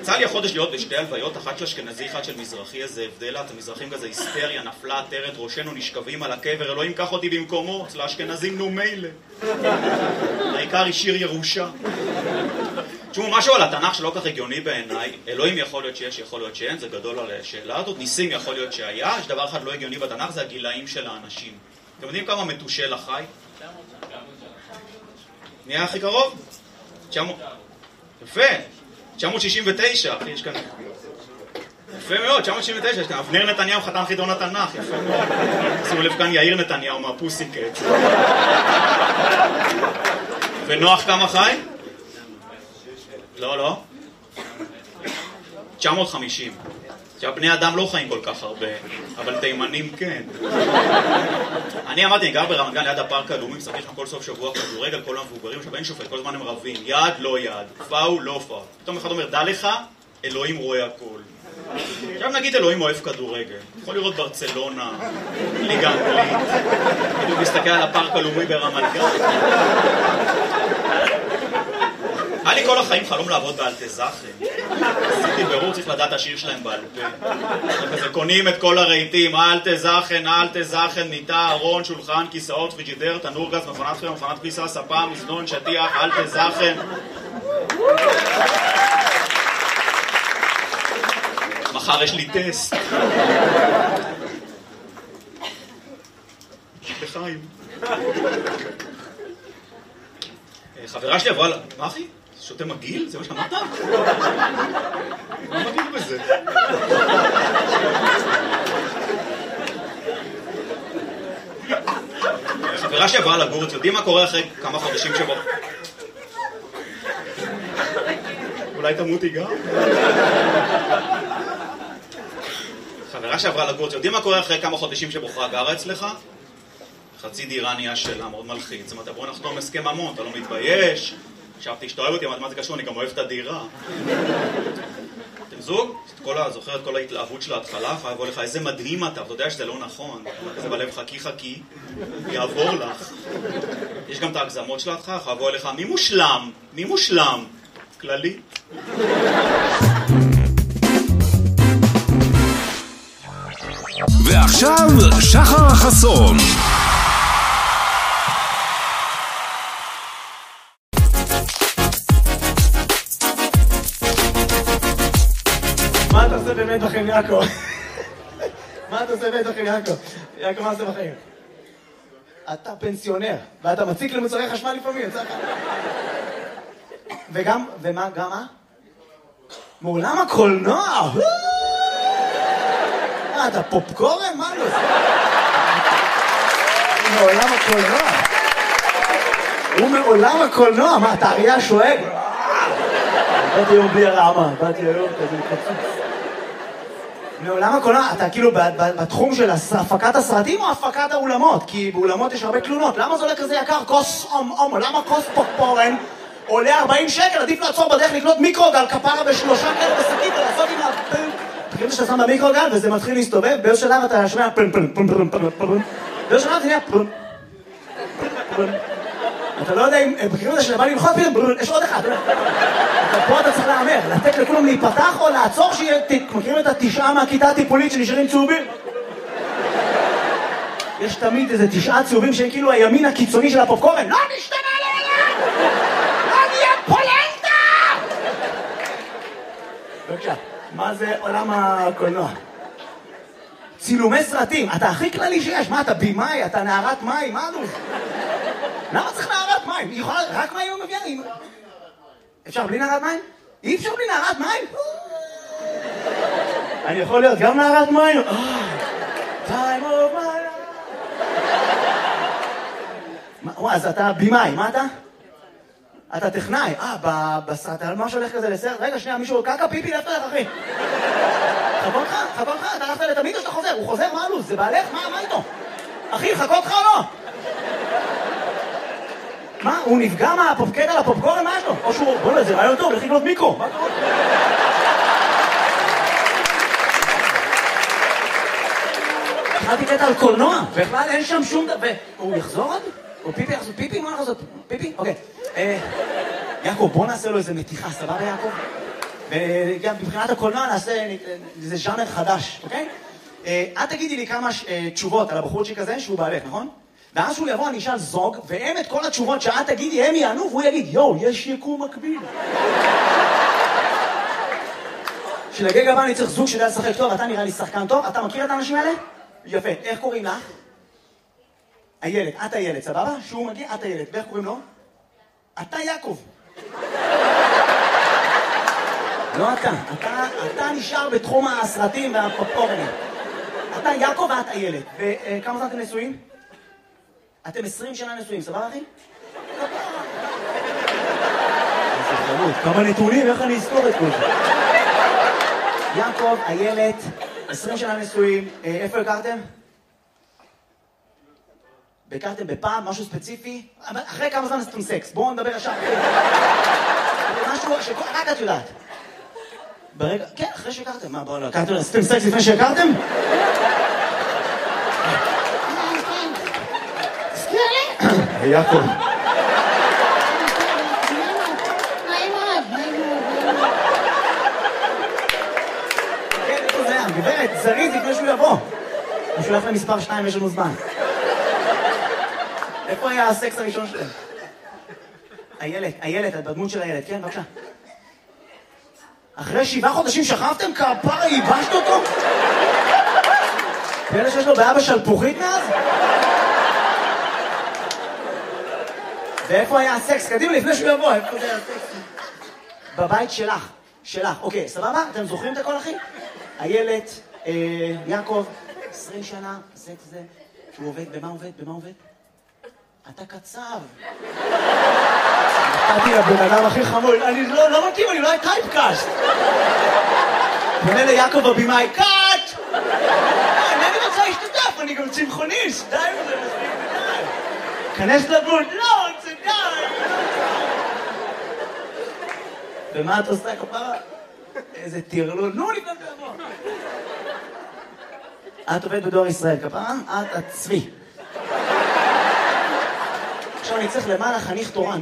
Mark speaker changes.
Speaker 1: יצא לי החודש להיות בשתי הלוויות, אחת של אשכנזי, אחת של מזרחי, איזה הבדל, את המזרחים כזה היסטריה, נפלה, עטרת ראשנו, נשכבים על הקבר, אלוהים קח אותי במקומו, אצל האשכנזים נו מילא. העיקר השאיר ירושה. תשמעו, משהו על התנ"ך שלא כך הגיוני בעיניי, אלוהים יכול להיות שיש, יכול להיות שאין, זה גדול על השאלה הזאת, ניסים יכול להיות שהיה, יש דבר אחד לא הגיוני בתנ"ך, זה הגילאים של האנשים. אתם יודעים כמה מתושל החי? נהיה הכי קרוב? 900... יפה, 969, אחי, יש כאן... יפה מאוד, 969, יש כאן אבנר נתניהו חתן חידון התנ"ך, יפה מאוד. שימו לב כאן יאיר נתניהו מהפוסיקט. ונוח כמה חי? לא. 950. בני אדם לא חיים כל כך הרבה, אבל תימנים כן. אני אמרתי, אני גר ברמת גן ליד הפארק הלאומי, משחק שם כל סוף שבוע כדורגל, כל המבוגרים, עכשיו אין שופט, כל הזמן הם רבים, יד לא יד, פאול לא פאול. פתאום אחד אומר, דע לך, אלוהים רואה הכל. עכשיו נגיד אלוהים אוהב כדורגל, יכול לראות ברצלונה, ליגה אנגלית, בדיוק מסתכל על הפארק הלאומי ברמת גן. היה לי כל החיים חלום לעבוד באלטזאכן. עשיתי ברור, צריך לדעת השיר שלהם בעל פה. כזה קונים את כל הרהיטים, אלטזאכן, מיטה, ארון, שולחן, כיסאות, פריג'ידר, תנור גז, מכונת חום, מכונת כביסה, ספה, מזנון, שטיח, אלטזאכן. מחר יש לי טסט. לחיים. חברה שלי עברה... מה אחי? שותה מגיל? זה מה שאמרת? מה מגיל בזה? חברה שעברה לגור, אתם יודעים מה קורה אחרי כמה חודשים שבו? אולי תמותי גם? חברה שעברה לגור, אתם יודעים מה קורה אחרי כמה חודשים שבוחרה גרה אצלך? חצי דירה נהיה שלה, מאוד מלחיץ. זאת אומרת, בואו נחתום הסכם ממון, אתה לא מתבייש? חשבתי שאתה אוהב אותי, מה זה קשור? אני גם אוהב את הדירה. אתם זוג? זוכר את כל ההתלהבות של ההתחלה? יבוא לך, איזה מדהים אתה, אתה יודע שזה לא נכון. כזה בלב חכי, יעבור לך. יש גם את ההגזמות של ההתחלה, יבוא אליך, מי מושלם? כללי.
Speaker 2: ועכשיו, שחר חסון.
Speaker 3: מה אתה עושה באמת בחיים, יעקב? מה אתה עושה באמת בחיים, יעקב? יעקב, מה עושה בחיים? אתה פנסיונר, ואתה מציק למוצרי חשמל לפעמים, יצא לך. וגם, ומה, גם מה? מעולם הקולנוע! אתה פופקורן? מה לא? מעולם הקולנוע. הוא מעולם הקולנוע, מה, אתה אריה שואג? באתי היום בלי הרעמה, באתי היום כזה מקצוץ. מעולם הקולנוע, אתה כאילו בתחום של הפקת הסרטים או הפקת האולמות? כי באולמות יש הרבה תלונות. למה זה עולה כזה יקר? כוס למה כוס פופקורן עולה 40 שקל? עדיף לעצור בדרך לקנות מיקרוגל כפרה ב3 כאלה בשקית ולעשות עם הפן. תקראו שאתה שם במיקרוגל וזה מתחיל להסתובב, באיזו שלב אתה שומע פן. באיזו שלב זה נהיה פן. אתה לא יודע אם בקריאות הזה שבא ללחוץ פתאום, יש עוד אחד. פה אתה צריך לאמר, לתת לכולם להיפתח או לעצור שיהיה, מכירים את 9 מהכיתה הטיפולית שנשארים צהובים? יש תמיד איזה 9 צהובים שהם כאילו הימין הקיצוני של הפופקורן. לא נשתנה לעולם! לא נהיה פולנטה! בבקשה, מה זה עולם הקולנוע? צילומי סרטים, אתה הכי כללי שיש. מה, אתה בימאי, אתה נערת מים, מה לוז? למה צריך נערת מים? היא יכולה רק מים ומביאה? אפשר בלי נערת מים? אי אפשר בלי נערת מים? אני יכול להיות גם נערת מים? time of my life. אז אתה בימאי, מה אתה? אתה טכנאי. בסרט, על משהו הולך כזה לסרט? רגע, שנייה, מישהו, קקה פיפי, לאפת לך, אחי. חכות לך, אתה הלכת לתמיד או שאתה חוזר? הוא חוזר, מה לוז? זה בעלך? מה איתו? אחי, חכות לך או לא? מה? הוא נפגע מהפופקט על הפופקורן? מה יש לו? או שהוא... בוא נראה, זה רעיון טוב, לכי לקנות מיקרו. מה קורה? התחלתי קטע על קולנוע, בכלל אין שם שום דבר. הוא יחזור עוד? או פיפי יחזור? פיפי? מה יחזור? פיפי? אוקיי. יעקב, בוא נעשה לו איזה מתיחה, סבבה יעקב? וגם מבחינת הקולנוע נעשה איזה ז'אנר חדש, אוקיי? את תגידי לי כמה תשובות על הבחורצ'יק הזה שהוא בעלך, נכון? ואז שהוא יבוא, אני אשאל זוג, והם את כל התשובות שאת תגידי, הם יענו, והוא יגיד, יואו, יש יקום מקביל. שלגג הבא אני צריך זוג שיודע לשחק טוב, אתה נראה לי שחקן טוב, אתה מכיר את האנשים האלה? יפה, איך קוראים לך? הילד, את הילד, סבבה? שהוא מגיע, את הילד, ואיך קוראים לו? אתה יעקב. לא אתה נשאר בתחום הסרטים והפופקורנים. אתה יעקב ואת הילד. וכמה זמן אתם נשואים? אתם 20 שנה נשואים, סבבה אחי? כמה נתונים, איך אני אזכור את כל זה? יעקב, הילד, 20 שנה נשואים, איפה הכרתם? הכרתם בפעם, משהו ספציפי? אחרי כמה זמן עשיתם סקס? בואו נדבר עכשיו. משהו שרק את יודעת. ברגע, כן, אחרי שהכרתם. מה, בואו לא, הכרתם, עשיתם סקס לפני שהכרתם?
Speaker 4: תזכיר לי?
Speaker 3: יעקב. כן, איפה זה היה? גברת, זריז לפני שהוא יבוא. הוא שולח למספר 2, יש לנו זמן. איפה היה הסקס הראשון שלהם? הילד, הדמות של הילד, כן, בבקשה. אחרי 7 חודשים שכבתם? כפרה, ייבשת אותו? כאלה שיש לו בעיה בשלפוחית מאז? ואיפה היה הסקס? קדימה, לפני שהוא יבוא, איפה זה היה הסקס? בבית שלך. אוקיי, סבבה? אתם זוכרים את הכל, אחי? הילד, יעקב, 20 שנה, סקס זה, שהוא עובד, במה עובד? אתה קצב. נתתי לבן אדם הכי חמוד, אני לא מתאים, אני לא היה טייפקאסט. פונה ליעקב הבימאי, קאט! אני רוצה להשתתף, אני גם צמחוניסט, די וזה מספיק די. כנס לדמות, לא, זה די. ומה את עושה כפרה? איזה טרלול, נו לפני תבוא. את עובדת בדואר ישראל, כפרה? את צבי. עכשיו אני צריך למעלה חניך תורן.